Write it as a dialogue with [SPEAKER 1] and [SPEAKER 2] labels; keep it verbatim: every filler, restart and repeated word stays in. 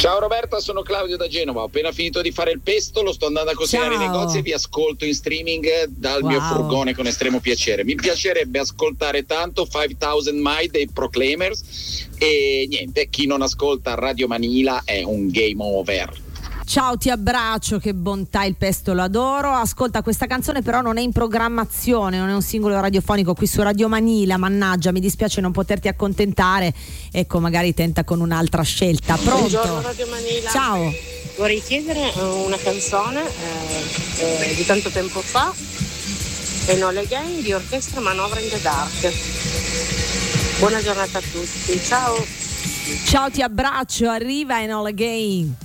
[SPEAKER 1] Ciao Roberta, sono Claudio da Genova, ho appena finito di fare il pesto, lo sto andando a consegnare ai negozi e vi ascolto in streaming dal wow. mio furgone con estremo piacere. Mi piacerebbe ascoltare tanto cinquemila Mai dei Proclaimers e niente, chi non ascolta Radio Manila è un game over.
[SPEAKER 2] Ciao, ti abbraccio, che bontà, il pesto lo adoro. Ascolta, questa canzone però non è in programmazione, non è un singolo radiofonico qui su Radio Manila, mannaggia, mi dispiace non poterti accontentare. Ecco, magari tenta con un'altra scelta. Pronto?
[SPEAKER 3] Buongiorno Radio Manila.
[SPEAKER 2] Ciao.
[SPEAKER 3] Vorrei chiedere una canzone eh, eh, di tanto tempo fa, Enola Gay di Orchestra Manovra in the Dark. Buona giornata a tutti, ciao.
[SPEAKER 2] Ciao, ti abbraccio, arriva Enola Gay.